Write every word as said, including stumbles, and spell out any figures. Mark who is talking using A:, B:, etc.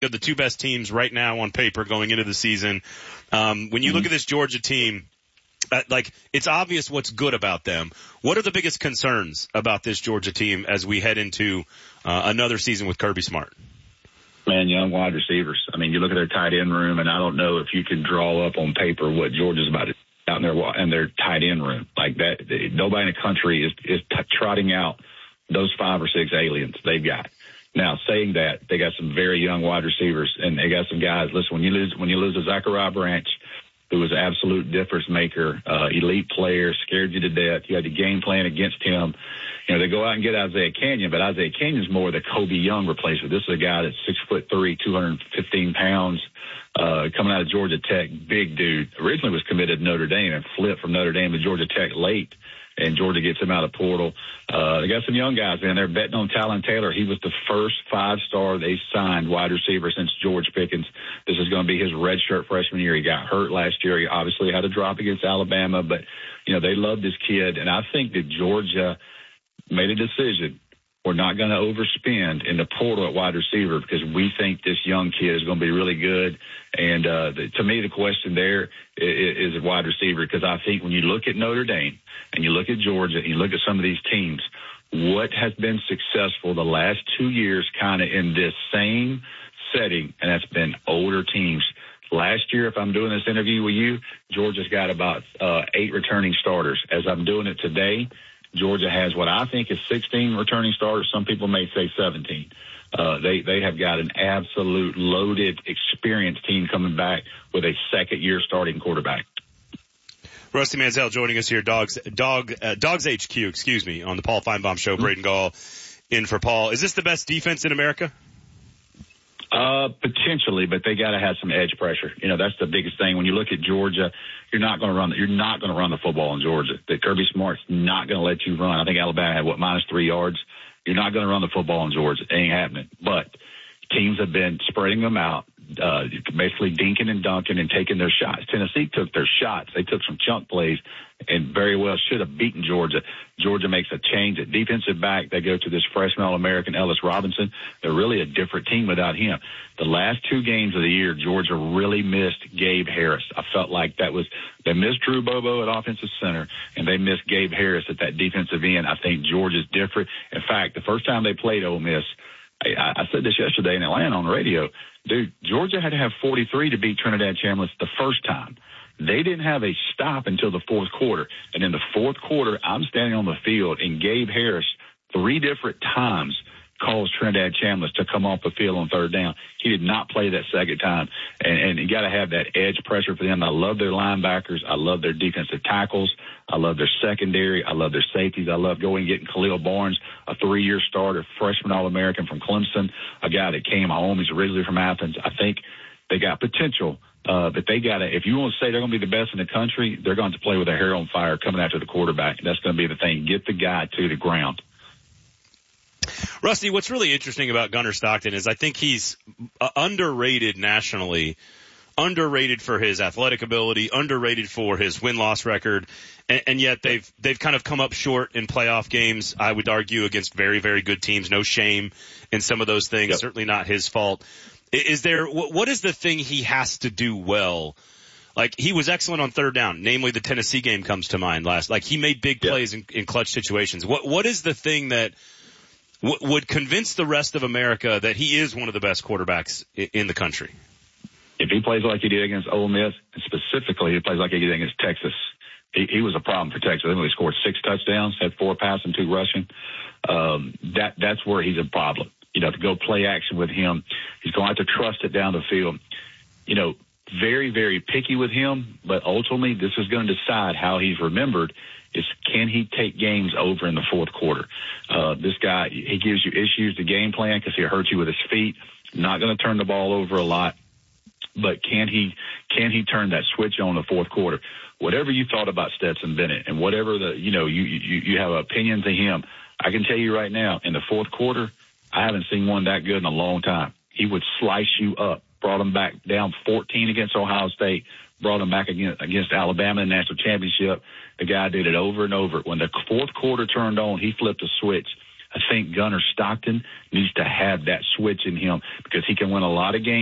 A: the two best teams right now on paper going into the season. Um, when you mm-hmm. look at this Georgia team, uh, like it's obvious what's good about them. What are the biggest concerns about this Georgia team as we head into uh, another season with Kirby Smart?
B: Man, young wide receivers. I mean, you look at their tight end room, and I don't know if you can draw up on paper what Georgia's about to out in their in their tight end room like that. Nobody in the country is is t- trotting out those five or six aliens they've got. Now, saying that, they got some very young wide receivers, and they got some guys. Listen, when you lose when you lose a Zachariah Branch, who was an absolute difference maker, uh, elite player, scared you to death. You had the game plan against him. You know, they go out and get Isaiah Canyon, but Isaiah Canyon's more the Kobe Young replacement. This is a guy that's six foot three, two hundred fifteen pounds, uh, coming out of Georgia Tech, big dude. Originally was committed to Notre Dame and flipped from Notre Dame to Georgia Tech late. And Georgia gets him out of portal. Uh, they got some young guys, man. They're betting on Talon Taylor. He was the first five-star they signed wide receiver since George Pickens. This is going to be his redshirt freshman year. He got hurt last year. He obviously had a drop against Alabama, but, you know, they love this kid. And I think that Georgia made a decision. We're not going to overspend in the portal at wide receiver because we think this young kid is going to be really good. And uh, the, to me, the question there is, is a wide receiver because I think when you look at Notre Dame and you look at Georgia and you look at some of these teams, what has been successful the last two years kind of in this same setting, and that's been older teams. Last year, if I'm doing this interview with you, Georgia's got about uh, eight returning starters. As I'm doing it today, Georgia has what I think is sixteen returning starters. Some people may say seventeen. Uh, they, they have got an absolute loaded, experienced team coming back with a second-year starting quarterback.
A: Rusty Mansell joining us here, Dogs, Dog, uh, Dogs H Q, excuse me, on the Paul Feinbaum Show. Mm-hmm. Braden Gall in for Paul. Is this the best defense in America?
B: Uh, potentially, but they got to have some edge pressure. You know, that's the biggest thing. When you look at Georgia, you're not going to run. You're not going to run the football in Georgia. That Kirby Smart's not going to let you run. I think Alabama had what minus three yards. You're not going to run the football in Georgia. It ain't happening. But teams have been spreading them out, uh, basically dinking and dunking and taking their shots. Tennessee took their shots. They took some chunk plays and very well should have beaten Georgia. Georgia makes a change at defensive back. They go to this freshman All-American, Ellis Robinson. They're really a different team without him. The last two games of the year, Georgia really missed Gabe Harris. I felt like that was – they missed Drew Bobo at offensive center, and they missed Gabe Harris at that defensive end. I think Georgia's different. In fact, the first time they played Ole Miss, I, I said this yesterday in Atlanta on the radio, dude, Georgia had to have forty-three to beat Trinidad Chambliss the first time. They didn't have a stop until the fourth quarter. And in the fourth quarter, I'm standing on the field, and Gabe Harris three different times caused Trinidad Chambliss to come off the field on third down. He did not play that second time. And, and you got to have that edge pressure for them. I love their linebackers. I love their defensive tackles. I love their secondary. I love their safeties. I love going and getting Khalil Barnes, a three-year starter, freshman All-American from Clemson, a guy that came home. He's originally from Athens. I think they got potential. Uh, but they got to, if you want to say they're going to be the best in the country, they're going to play with their hair on fire coming after the quarterback. That's going to be the thing. Get the guy to the ground.
A: Rusty, what's really interesting about Gunnar Stockton is I think he's uh, underrated nationally, underrated for his athletic ability, underrated for his win-loss record, and, and yet they've they've kind of come up short in playoff games, I would argue, against very, very good teams. No shame in some of those things. Yep. Certainly not his fault. Is there, what is the thing he has to do well? Like, he was excellent on third down, namely the Tennessee game comes to mind last. Like, he made big plays in, in clutch situations. What, what is the thing that w- would convince the rest of America that he is one of the best quarterbacks in, in the country?
B: If he plays like he did against Ole Miss, and specifically he plays like he did against Texas, he, he was a problem for Texas. I think he scored six touchdowns, had four passing, two rushing. Um, that, that's where he's a problem. You know, to go play action with him, he's going to have to trust it down the field. You know, very, very picky with him, but ultimately this is going to decide how he's remembered is can he take games over in the fourth quarter. Uh, this guy, he gives you issues to game plan because he'll hurt you with his feet, not going to turn the ball over a lot, but can he can he turn that switch on in the fourth quarter? Whatever you thought about Stetson Bennett and whatever the, you know, you, you, you have opinions of him, I can tell you right now, in the fourth quarter, I haven't seen one that good in a long time. He would slice you up, brought him back down fourteen against Ohio State, brought him back against, against Alabama in the national championship. The guy did it over and over. When the fourth quarter turned on, he flipped a switch. I think Gunnar Stockton needs to have that switch in him because he can win a lot of games.